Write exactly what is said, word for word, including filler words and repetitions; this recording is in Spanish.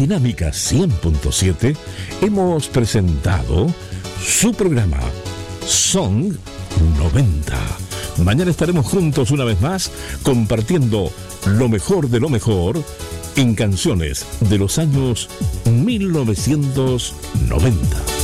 Dinámica cien punto siete hemos presentado su programa Song noventa. Mañana estaremos juntos una vez más compartiendo lo mejor de lo mejor en canciones de los años mil novecientos noventa.